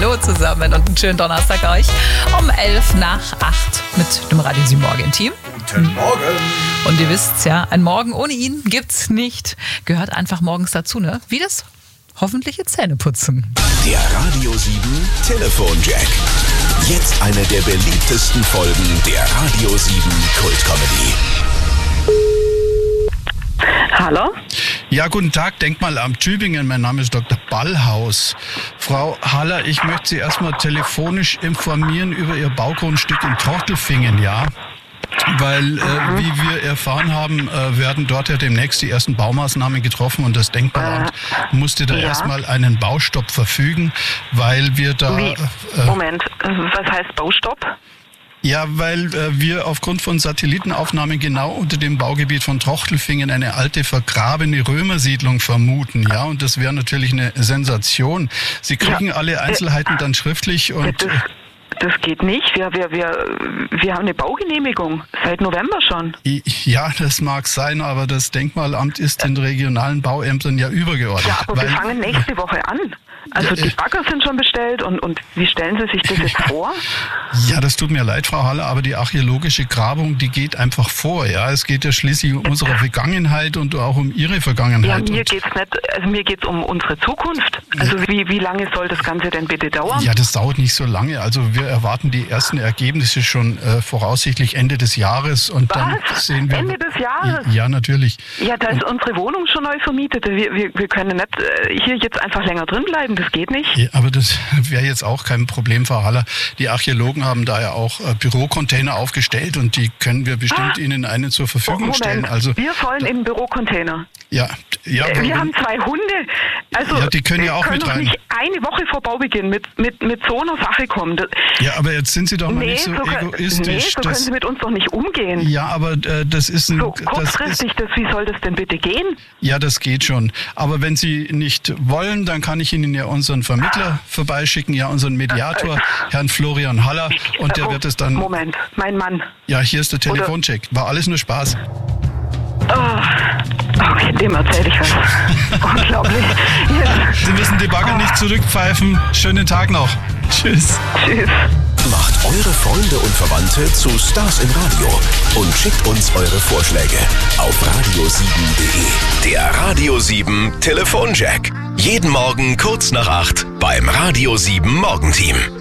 Hallo zusammen und einen schönen Donnerstag euch. Um 11 nach 8 mit dem Radio 7 Morgen-Team. Guten Morgen. Und ihr wisst's ja, ein Morgen ohne ihn gibt's nicht. Gehört einfach morgens dazu, ne? Wie das hoffentliche Zähneputzen. Der Radio 7 Telefonjack. Jetzt eine der beliebtesten Folgen der Radio 7 Kultcomedy. Hallo? Ja, guten Tag, Denkmalamt Tübingen. Mein Name ist Dr. Ballhaus. Frau Haller, ich möchte Sie erstmal telefonisch informieren über Ihr Baugrundstück in Trochtelfingen, ja? Weil, wie wir erfahren haben, werden dort ja demnächst die ersten Baumaßnahmen getroffen und das Denkmalamt musste da erstmal einen Baustopp verfügen, weil wir da... Moment, was heißt Baustopp? Ja, weil wir aufgrund von Satellitenaufnahmen genau unter dem Baugebiet von Trochtelfingen eine alte vergrabene Römersiedlung vermuten, ja, und das wäre natürlich eine Sensation. Sie kriegen alle Einzelheiten dann schriftlich und... Das geht nicht. Wir haben eine Baugenehmigung seit November schon. Ja, das mag sein, aber das Denkmalamt ist den regionalen Bauämtern ja übergeordnet. Ja, aber wir fangen nächste Woche an. Also die Bagger sind schon bestellt und wie stellen Sie sich das jetzt vor? Ja, das tut mir leid, Frau Haller, aber die archäologische Grabung, die geht einfach vor. Ja, es geht ja schließlich um unsere Vergangenheit und auch um Ihre Vergangenheit. Ja, mir geht's nicht, also mir geht's um unsere Zukunft. Also wie lange soll das Ganze denn bitte dauern? Ja, das dauert nicht so lange. Also wir erwarten die ersten Ergebnisse schon voraussichtlich Ende des Jahres und dann sehen wir... Ende des Jahres? Ja, natürlich. Ja, da ist unsere Wohnung schon neu vermietet. Wir können nicht hier jetzt einfach länger drin bleiben. Das geht nicht. Ja, aber das wäre jetzt auch kein Problem, Frau Haller. Die Archäologen haben da ja auch Bürocontainer aufgestellt und die können wir bestimmt Ihnen einen zur Verfügung stellen. Also wir sollen in Bürocontainer. Ja. Wir haben 2 Hunde. Also ja, die können ja auch mit rein. Nicht eine Woche vor Baubeginn mit so einer Sache kommen. Ja, aber jetzt sind Sie doch mal nicht so egoistisch. Nee, so können Sie mit uns doch nicht umgehen. Ja, aber das ist ein... So kurzfristig, wie soll das denn bitte gehen? Ja, das geht schon. Aber wenn Sie nicht wollen, dann kann ich Ihnen ja unseren Vermittler vorbeischicken, ja, unseren Mediator, Herrn Florian Haller, und der wird es dann... Moment, mein Mann. Ja, hier ist der Telefoncheck. War alles nur Spaß. Okay, dem erzähle ich was. Unglaublich. Ja. Sie müssen die Bagger nicht zurückpfeifen. Schönen Tag noch. Tschüss. Tschüss. Macht eure Freunde und Verwandte zu Stars im Radio und schickt uns eure Vorschläge auf radio7.de. Der Radio 7 Telefonjack. Jeden Morgen kurz nach 8 beim Radio 7 Morgenteam.